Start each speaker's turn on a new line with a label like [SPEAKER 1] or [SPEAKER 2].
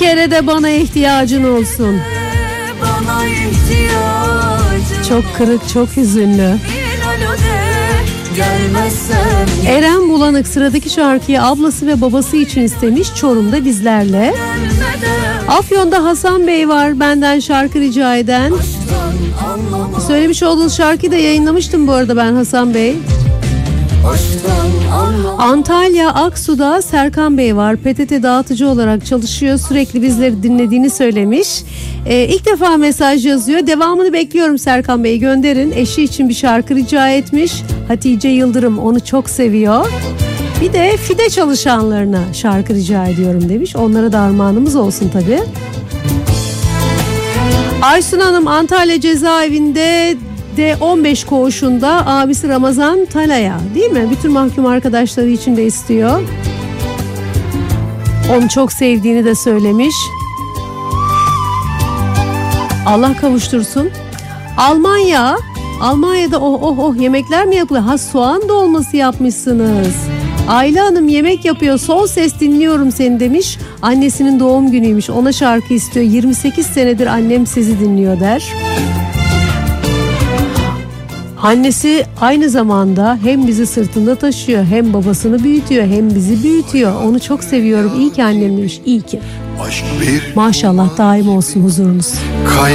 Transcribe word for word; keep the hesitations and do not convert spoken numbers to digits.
[SPEAKER 1] kere de bana ihtiyacın olsun.
[SPEAKER 2] Bana ihtiyacın
[SPEAKER 1] Çok kırık, çok hüzünlü.
[SPEAKER 2] Gelmezsen
[SPEAKER 1] Eren Bulanık sıradaki şarkıyı ablası ve babası için istemiş, Çorum'da bizlerle. Afyon'da Hasan Bey var, benden şarkı rica eden. Söylemiş olduğunuz şarkıyı da yayınlamıştım bu arada ben, Hasan Bey. Antalya Aksu'da Serkan Bey var. P T T dağıtıcı olarak çalışıyor. Sürekli bizleri dinlediğini söylemiş. Ee, ilk defa mesaj yazıyor. Devamını bekliyorum Serkan Bey, gönderin. Eşi için bir şarkı rica etmiş. Hatice Yıldırım onu çok seviyor. Bir de fide çalışanlarına şarkı rica ediyorum demiş. Onlara da armağanımız olsun tabii. Aysun Hanım Antalya cezaevinde de on beş koğuşunda abisi Ramazan Talaya, değil mi? Bütün mahkum arkadaşları için de istiyor. Onu çok sevdiğini de söylemiş. Allah kavuştursun. Almanya, Almanya'da oh oh oh yemekler mi yapılıyor? Ha, soğan dolması yapmışsınız. Ayla Hanım yemek yapıyor, son ses dinliyorum seni demiş. Annesinin doğum günüymüş, ona şarkı istiyor. yirmi sekiz senedir annem sizi dinliyor der. Annesi aynı zamanda hem bizi sırtında taşıyor, hem babasını büyütüyor, hem bizi büyütüyor. Onu çok seviyorum. İyi ki annem demiş. İyi ki. Maşallah daim olsun huzurunuz.